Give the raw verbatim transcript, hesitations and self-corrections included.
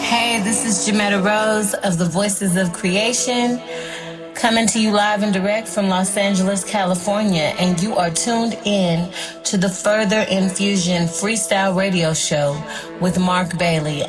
Hey, this is Jametta Rose of the Voices of Creation, coming to you live and direct from Los Angeles, California, and you are tuned in to the Further Infusion Freestyle Radio Show with Mark Bailey.